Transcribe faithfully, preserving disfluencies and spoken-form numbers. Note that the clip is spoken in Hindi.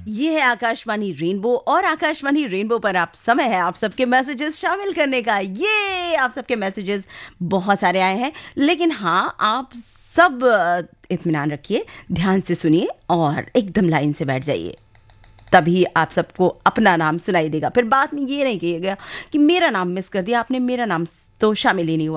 ये है आकाशवाणी रेनबो और आकाशवाणी रेनबो पर आप समय है आप सबके मैसेजेस शामिल करने का। ये आप सबके मैसेजेस बहुत सारे आए हैं, लेकिन हाँ आप सब अ, इत्मीनान रखिए, ध्यान से सुनिए और एकदम लाइन से बैठ जाइए, तभी आप सबको अपना नाम सुनाई देगा। फिर बाद में ये नहीं कहिएगा कि मेरा नाम मिस कर दिया आपने, मेरा नाम तो शामिल ही नहीं हुआ।